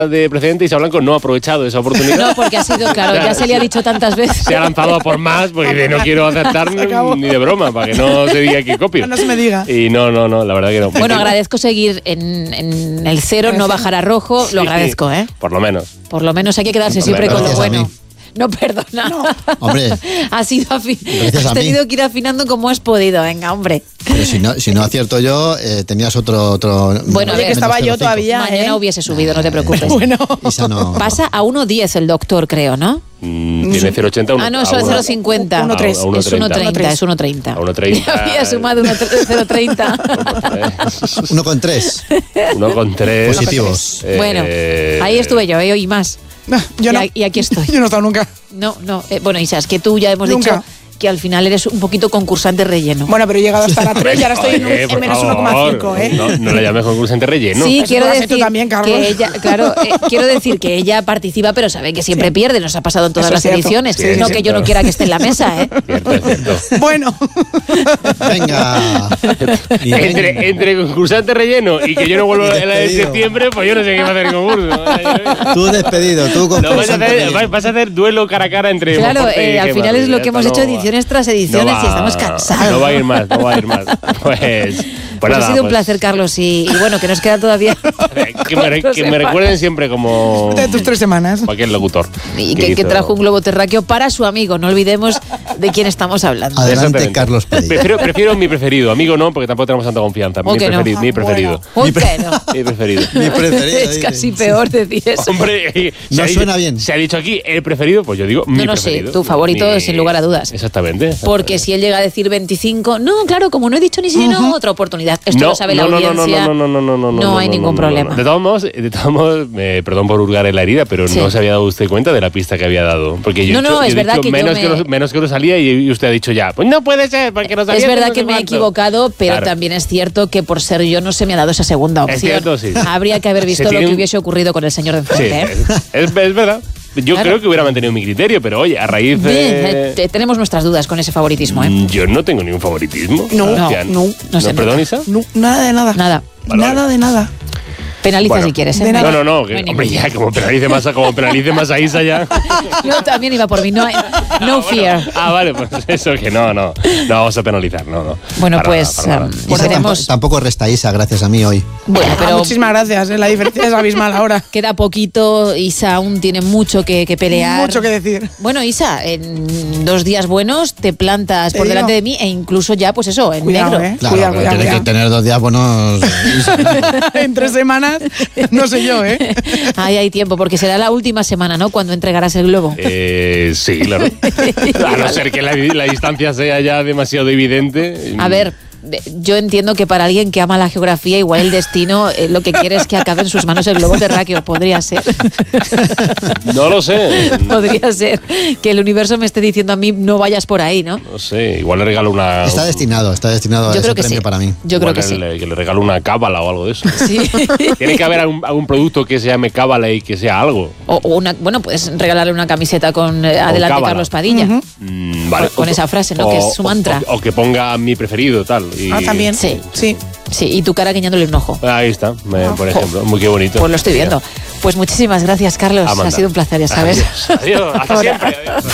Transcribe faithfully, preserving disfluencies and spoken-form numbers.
de precedente, Isa Blanco no ha aprovechado esa oportunidad. No, porque ha sido, claro, ya se le ha dicho tantas veces. Se ha lanzado a por más, porque de no quiero acertar ni de broma, para que no se diga que copio. No se me diga. Y no, no, no, la verdad que no. Bueno, agradezco seguir en, en el cero, no bajar a rojo, lo agradezco, ¿eh? Por lo menos. Por lo menos hay que quedarse Por siempre lo con lo menos. bueno. No, perdona. No. Hombre, Has ido afi- Gracias a has mí. tenido que ir afinando como has podido, venga, hombre. pero si no, si no acierto yo, eh, tenías otro... otro Bueno, a Oye, ver, que estaba menos yo cero coma cinco. todavía, Mañana ¿eh? hubiese subido, no te preocupes. Bueno. Isa no... Pasa a uno diez el doctor, creo, ¿no? Mm, tiene cero coma ochenta. Ah, no, eso es cero coma cincuenta. uno tres. A uno Es uno coma treinta. treinta, es uno coma treinta. A uno treinta. Había sumado uno cero coma treinta. uno coma tres. uno con tres. Positivos. Bueno, ahí estuve yo, ¿eh? Y más. Yo y, no. a- y aquí estoy. Yo no he estado nunca. No, no. eh, bueno, Isa, es que tú ya hemos Nunca. dicho que al final eres un poquito concursante relleno. Bueno, pero he llegado hasta la tres y ahora estoy en, un- Oye, en por menos uno coma cinco, favor, ¿eh? No, no la llames concursante relleno. Sí, Eso quiero lo has hecho decir también, Carlos. que ella, claro, eh, quiero decir que ella participa, pero sabe que siempre Sí. pierde, nos ha pasado en todas Eso las es cierto. ediciones. Sí, no sí, que yo no claro. quiera que esté en la mesa, ¿eh? Cierto, es cierto. Bueno. Venga. Y ven- Entre, entre concursante relleno y que yo no vuelvo a la de Despedido. septiembre, pues yo no sé qué va a hacer el concurso. Tú despedido, tú con No, vas, a hacer, vas- vas a hacer duelo cara a cara entre Claro, Monforte y eh, al Gemma, final es lo ya que hemos está, hecho no va. ediciones tras ediciones No y va, estamos cansados. No va a ir más, no va a ir más. Pues, pues, Pues nada, ha sido un pues, placer, Carlos, y, y bueno, que nos queda todavía. Que me, re- que me recuerden siempre como De tus tres semanas. cualquier locutor. Y que, que hizo- trajo un globo terráqueo para su amigo. No olvidemos de quién estamos hablando. Adelante, Exactamente. Carlos Pérez. Prefiero, prefiero mi preferido, amigo no, porque tampoco tenemos tanta confianza. ¿O Mi, que no? preferido, mi preferido. Uy, que no. Mi preferido. Mi preferido. Es dice. casi peor decir eso. Hombre, se No ha dicho- suena bien. Se ha dicho aquí el preferido, pues yo digo mi No, no, sí, preferido. tu favorito, Mi- sin lugar a dudas. Exactamente. Porque si él llega a decir veinticinco, no, claro, como no he dicho ni si no, otra oportunidad. Esto lo sabe la no, no, no, audiencia. No, no, no, no, no, no, No hay no, ningún no, no, problema. no. De todos modos, de todos modos eh, perdón por hurgar en la herida, pero Sí. no se había dado usted cuenta de la pista que había dado. Porque yo No, he no, dicho, es yo he verdad dicho que yo menos, me- que no, menos que no salía y usted ha dicho ya, pues no puede ser, porque no salía. Es verdad no sé que me he cuánto. equivocado, pero Claro. también es cierto que por ser yo no se me ha dado esa segunda opción. Es cierto, sí. Habría que haber Se visto lo tiene que un- hubiese ocurrido con el señor de Sí, enfrente. ¿eh? es, es- es verdad. Yo Claro. creo que hubiera mantenido mi criterio, pero oye, a raíz Bien, de... eh, te- tenemos nuestras dudas con ese favoritismo, ¿eh? Mm, Yo no tengo ningún favoritismo. No, Hostia, no, no se ¿Perdón, nota. Isa? No, nada de nada. Nada. Vale, Nada vale. de nada. Penaliza Bueno, si quieres, ¿eh? de nada. No, no, no, que, No hay hombre, ningún- ya, como penalice más a, como penalice más a Isa ya. Yo también iba por mí, no, hay- no fear. Ah, vale, pues eso que no, no. No vamos a penalizar, no, no. Bueno, Para pues, nada, para nada. um, Isa veremos. tampo- tampoco resta Isa, gracias a mí hoy. Bueno, Ah, pero muchísimas gracias, ¿eh? La diferencia es abismal ahora. queda poquito. Isa aún tiene mucho que, que pelear. Mucho que decir. Bueno, Isa, en dos días buenos te plantas Te por digo. delante de mí e incluso ya, pues eso, en Cuidado, negro. ¿eh? Claro, Cuidado, pero cuidado, tiene que cuidado. tener dos días buenos. Isa. En tres semanas, no sé yo, ¿eh? Ahí hay tiempo, porque será la última semana, ¿no? Cuando entregarás el globo. Eh, sí, claro. A no ser que la, la distancia sea ya demasiado evidente. A ver, de- yo entiendo que para alguien que ama la geografía, igual el destino eh, lo que quiere es que acabe en sus manos el globo terráqueo. Podría ser. No lo sé. Podría ser que el universo me esté diciendo a mí no vayas por ahí, ¿no? No sé, igual le regalo una. Está destinado, está destinado a Yo ese creo que premio sí. para mí. Yo creo igual que sí. le, que le regalo una cábala o algo de eso. Sí. Tiene que haber algún, algún producto que se llame cábala y que sea algo. O, o una, bueno, puedes regalarle una camiseta con eh, Adelante cábala. Carlos Padilla. Mm, vale. Con- con esa frase, ¿no? Que es su mantra. O, o que ponga mi preferido, tal. y- Ah, también. Sí. Sí. Sí, y tu cara guiñándole un ojo. Ahí está, me- por ejemplo. Muy qué bonito. Pues lo estoy viendo. Pues muchísimas gracias, Carlos. Amanda. Ha sido un placer, ya sabes. Adiós, adiós, hasta siempre. Adiós.